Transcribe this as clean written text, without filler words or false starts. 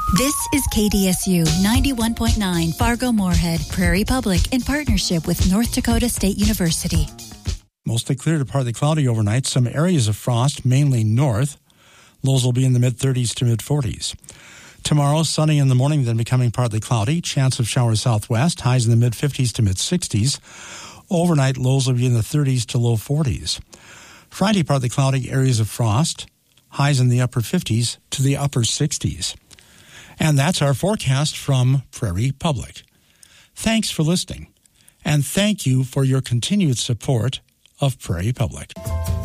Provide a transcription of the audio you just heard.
This is KDSU 91.9 Fargo-Moorhead, Prairie Public, in partnership with North Dakota State University. Mostly clear to partly cloudy overnight. Some areas of frost, mainly north. Lows will be in the mid-30s to mid-40s. Tomorrow, sunny in the morning, then becoming partly cloudy. Chance of showers southwest. Highs in the mid-50s to mid-60s. Overnight, lows will be in the 30s to low 40s. Friday, partly cloudy, areas of frost. Highs in the upper 50s to the upper 60s. And that's our forecast from Prairie Public. Thanks for listening. And thank you for your continued support of Prairie Public.